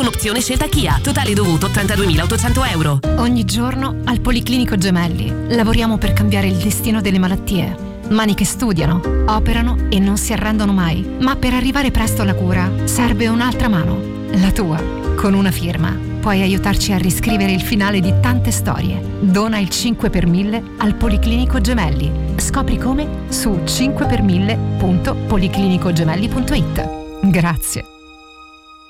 con opzione scelta Kia. Totale dovuto 32.800 euro. Ogni giorno al Policlinico Gemelli lavoriamo per cambiare il destino delle malattie. Mani che studiano, operano e non si arrendono mai. Ma per arrivare presto alla cura serve un'altra mano, la tua. Con una firma puoi aiutarci a riscrivere il finale di tante storie. Dona il 5 per 1000 al Policlinico Gemelli. Scopri come su 5per1000.policlinicogemelli.it. Grazie.